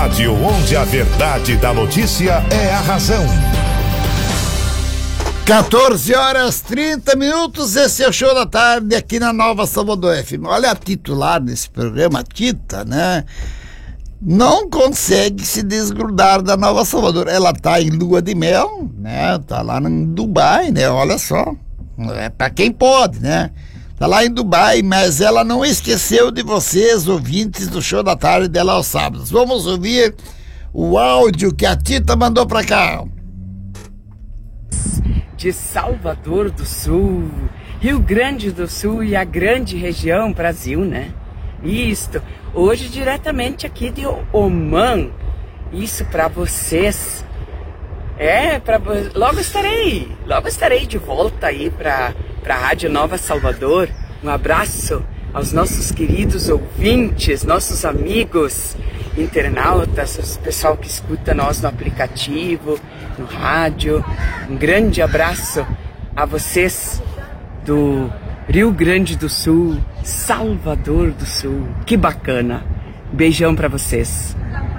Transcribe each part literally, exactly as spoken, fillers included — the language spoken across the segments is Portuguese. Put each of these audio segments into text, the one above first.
rádio onde a verdade da notícia é a razão. quatorze horas trinta minutos, esse é o Show da Tarde aqui na Nova Salvador F M. Olha, a titular desse programa, Tita, né? Não consegue se desgrudar da Nova Salvador. Ela tá em lua de mel, né? Tá lá em Dubai, né? Olha só. É pra quem pode, né? Tá lá em Dubai, mas ela não esqueceu de vocês, ouvintes do Show da Tarde dela aos sábados. Vamos ouvir o áudio que a Tita mandou pra cá. De Salvador do Sul, Rio Grande do Sul e a grande região Brasil, né? Isto, hoje diretamente aqui de Oman, isso para vocês. É, pra, logo estarei, logo estarei de volta aí para a Rádio Nova Salvador. Um abraço aos nossos queridos ouvintes, nossos amigos internautas, o pessoal que escuta nós no aplicativo, no rádio. Um grande abraço a vocês do Rio Grande do Sul, Salvador do Sul. Que bacana. Beijão pra vocês.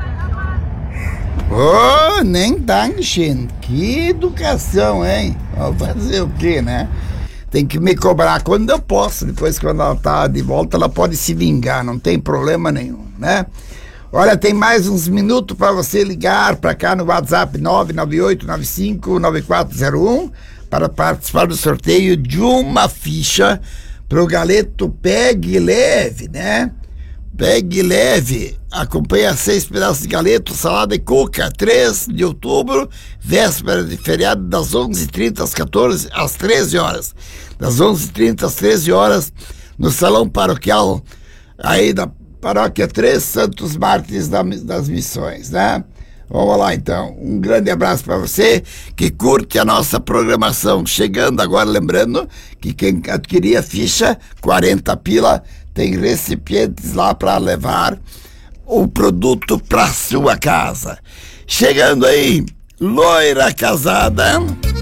Oh, nem tá enchendo. Que educação, hein? Vou fazer o quê, né? Tem que me cobrar quando eu posso. Depois, quando ela tá de volta, ela pode se vingar. Não tem problema nenhum, né? Olha, tem mais uns minutos para você ligar para cá no WhatsApp nove nove oito nove cinco nove quatro zero um para participar do sorteio de uma ficha para o Galeto Pegue Leve, né? Pegue Leve. Acompanha seis pedaços de galeto, salada e cuca. três de outubro, véspera de feriado, das onze e trinta às quatorze, às treze horas. Das onze e trinta às treze horas, no Salão Paroquial aí da Paróquia Três Santos Mártires das Missões, né? Vamos lá, então. Um grande abraço para você que curte a nossa programação. Chegando agora, lembrando que quem adquirir a ficha, quarenta pila, tem recipientes lá para levar o produto para sua casa. Chegando aí, loira casada.